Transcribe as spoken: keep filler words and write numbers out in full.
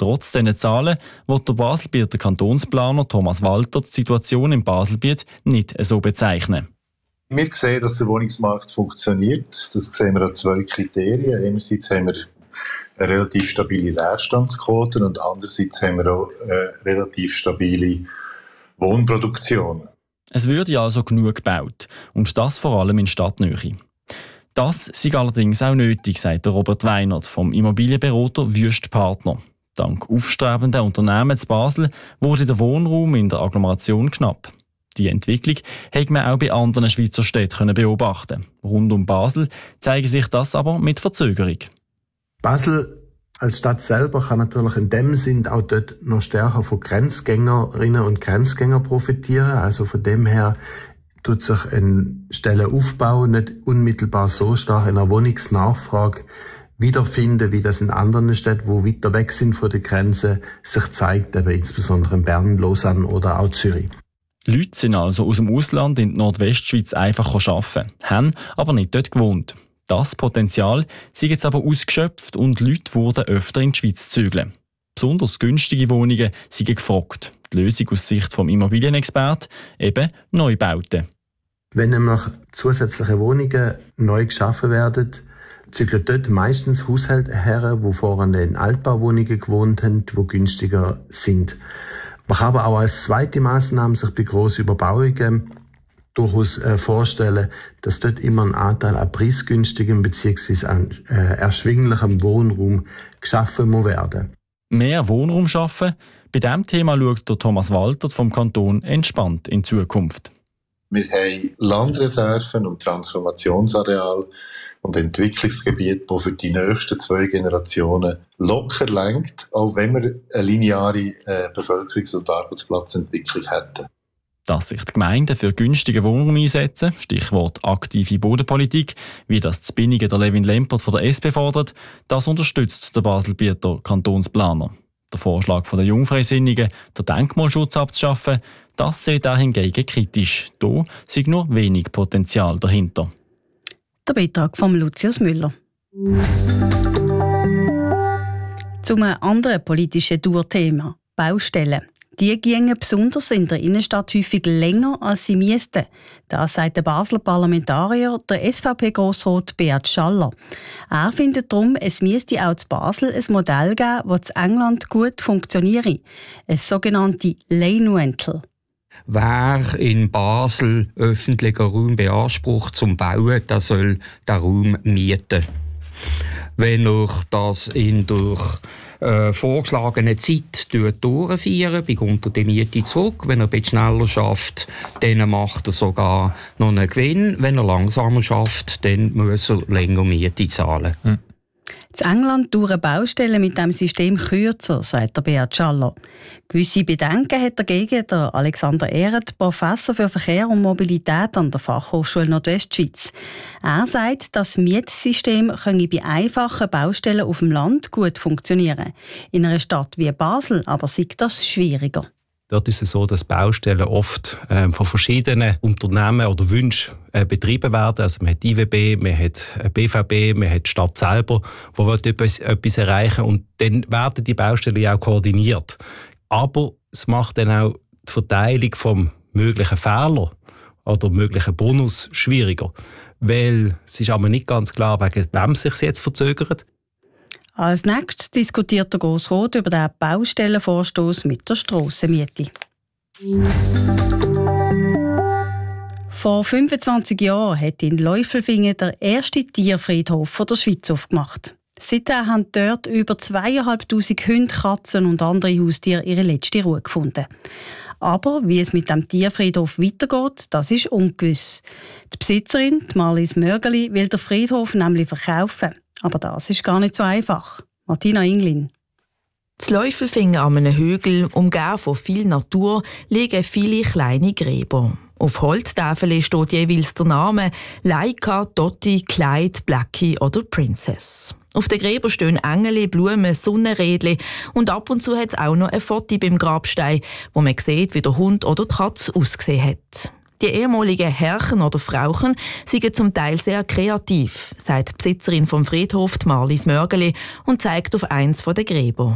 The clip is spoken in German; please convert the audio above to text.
Trotz diesen Zahlen will der Baselbieter Kantonsplaner Thomas Walter die Situation im Baselbiet nicht so bezeichnen. Wir sehen, dass der Wohnungsmarkt funktioniert. Das sehen wir an zwei Kriterien. Einerseits haben wir eine relativ stabile Leerstandsquote und andererseits haben wir auch eine relativ stabile Wohnproduktion. Es würde also genug gebaut und das vor allem in Stadtnähe. Das sei allerdings auch nötig, sagt Robert Weinert vom Immobilienberater Wüst Partner. Dank aufstrebender Unternehmen in Basel wurde der Wohnraum in der Agglomeration knapp. Die Entwicklung hätte man auch bei anderen Schweizer Städten beobachten. Rund um Basel zeige sich das aber mit Verzögerung. Basel als Stadt selber kann natürlich in dem Sinn auch dort noch stärker von Grenzgängerinnen und Grenzgängern profitieren. Also von dem her tut sich ein Stellenaufbau nicht unmittelbar so stark in der Wohnungsnachfrage wiederfinden, wie das in anderen Städten, die weiter weg sind von der Grenze, sich zeigt, eben insbesondere in Bern, Lausanne oder auch Zürich. Leute sind also aus dem Ausland in die Nordwestschweiz einfach arbeiten, haben aber nicht dort gewohnt. Das Potenzial sei jetzt aber ausgeschöpft und Leute wurden öfter in die Schweiz zügeln. Besonders günstige Wohnungen seien gefragt. Die Lösung aus Sicht des Immobilienexperten eben Neubauten. Wenn nämlich zusätzliche Wohnungen neu geschaffen werden, zügeln dort meistens Haushalte her, die vorher in Altbauwohnungen gewohnt haben, die günstiger sind. Man kann aber auch als zweite Massnahme sich bei grossen Überbauungen durchaus äh, vorstellen, dass dort immer ein Anteil an preisgünstigem bzw. an äh, erschwinglichem Wohnraum geschaffen muss werden. Mehr Wohnraum schaffen? Bei diesem Thema schaut der Thomas Walter vom Kanton entspannt in Zukunft. Wir haben Landreserven und Transformationsareal und Entwicklungsgebiete, die für die nächsten zwei Generationen locker lenkt, auch wenn wir eine lineare äh, Bevölkerungs- und Arbeitsplatzentwicklung hätten. Dass sich die Gemeinden für günstige Wohnraum einsetzen, Stichwort aktive Bodenpolitik, wie das zu Binnigen der Levin Lempert von der S P fordert, das unterstützt der Baselbieter Kantonsplaner. Der Vorschlag der Jungfreisinnigen, den Denkmalschutz abzuschaffen, das sieht er hingegen kritisch. Da sei nur wenig Potenzial dahinter. Der Beitrag von Lucius Müller. Zum anderen politischen Dauerthema: Baustellen. Die gingen besonders in der Innenstadt häufig länger, als sie müssten. Das sagt der Basler Parlamentarier, der S V P-Grossrat Beat Schaller. Er findet darum, es müsste auch in Basel ein Modell geben, das in England gut funktioniere. Ein sogenanntes Lane Rental. Wer in Basel öffentlichen Raum beansprucht zum Bauen, der soll den Raum mieten. Wenn er das in durch äh, vorgeschlagene Zeit durchführen, bekommt er die Miete zurück. Wenn er ein bisschen schneller schafft, dann macht er sogar noch einen Gewinn. Wenn er langsamer schafft, dann muss er länger Miete zahlen. Hm. In England dauern Baustellen mit diesem System kürzer, sagt der Beat Schaller. Gewisse Bedenken hat dagegen der Alexander Ehret, Professor für Verkehr und Mobilität an der Fachhochschule Nordwestschweiz. Er sagt, das Mietsystem könne bei einfachen Baustellen auf dem Land gut funktionieren. In einer Stadt wie Basel aber sei das schwieriger. Dort ist es so, dass Baustellen oft äh, von verschiedenen Unternehmen oder Wünschen äh, betrieben werden. Also man hat I W B, man hat B V B, man hat die Stadt selber, die etwas, etwas erreichen und dann werden die Baustellen auch koordiniert. Aber es macht dann auch die Verteilung vom möglichen Fehler oder möglichen Bonus schwieriger, weil es ist aber nicht ganz klar, wegen wem es sich jetzt verzögert. Als nächstes diskutiert der Grossrat über den Baustellenvorstoss mit der Strassenmiete. Vor fünfundzwanzig Jahren hat in Läufelfingen der erste Tierfriedhof der Schweiz aufgemacht. Seitdem haben dort über zweitausendfünfhundert Hunde, Katzen und andere Haustiere ihre letzte Ruhe gefunden. Aber wie es mit dem Tierfriedhof weitergeht, das ist ungewiss. Die Besitzerin, die Marlies Mörgeli, will den Friedhof nämlich verkaufen. Aber das ist gar nicht so einfach. Martina Inglin. In Läufelfingen an einem Hügel, umgeben von viel Natur, liegen viele kleine Gräber. Auf Holztafeln steht jeweils der Name Laika, Dotti, Clyde, Blackie oder Princess. Auf den Gräbern stehen Engel, Blumen, Sonnenrädchen und ab und zu hat es auch noch ein Foto beim Grabstein, wo man sieht, wie der Hund oder die Katze ausgesehen hat. Die ehemaligen Herrchen oder Frauchen sind zum Teil sehr kreativ, sagt die Besitzerin vom Friedhof, Marlies Mörgeli, und zeigt auf eins der Gräber.